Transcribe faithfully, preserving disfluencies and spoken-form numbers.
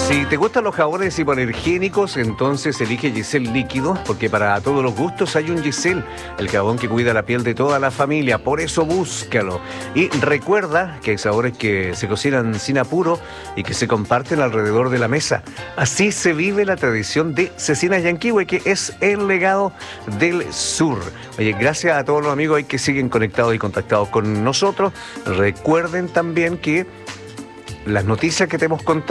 Si te gustan los jabones hipoalergénicos, entonces elige Giselle Líquido, porque para todos los gustos hay un Giselle, el jabón que cuida la piel de toda la familia, por eso búscalo. Y recuerda que hay sabores que se cocinan sin apuro y que se comparten alrededor de la mesa. Así se vive la tradición de Cecinas Yanquihue, que es el legado del sur. Oye, gracias a todos los amigos que siguen conectados y contactados con nosotros. Recuerden también que las noticias que te hemos contado